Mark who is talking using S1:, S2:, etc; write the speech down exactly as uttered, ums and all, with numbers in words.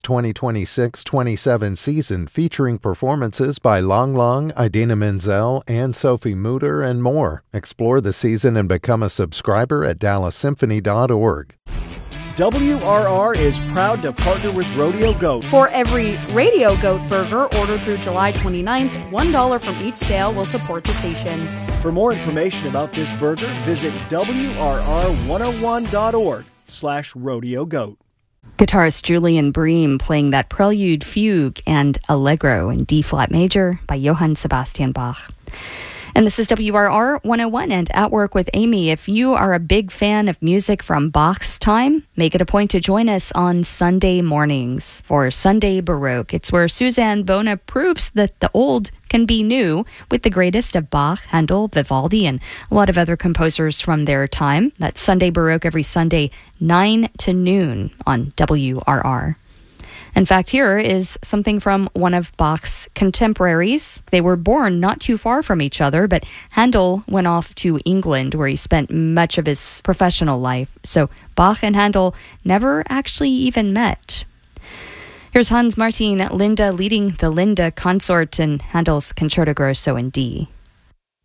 S1: twenty twenty-six twenty-seven season featuring performances by Lang Lang, Idina Menzel, and Sophie Mutter, and more. Explore the season and become a subscriber at dallas symphony dot org.
S2: W R R is proud to partner with Rodeo Goat.
S3: For every Radio Goat burger ordered through July twenty-ninth, one dollar from each sale will support the station.
S2: For more information about this burger, visit W R R one oh one dot org slash rodeo goat.
S4: Guitarist Julian Bream playing that Prelude Fugue and Allegro in D-flat major by Johann Sebastian Bach. And this is W R R one oh one and At Work with Amy. If you are a big fan of music from Bach's time, make it a point to join us on Sunday mornings for Sunday Baroque. It's where Suzanne Bona proves that the old can be new with the greatest of Bach, Handel, Vivaldi, and a lot of other composers from their time. That's Sunday Baroque every Sunday, nine to noon on W R R. In fact, here is something from one of Bach's contemporaries. They were born not too far from each other, but Handel went off to England, where he spent much of his professional life. So Bach and Handel never actually even met. Here's Hans Martin Linde leading the Linde Consort in Handel's Concerto Grosso in D.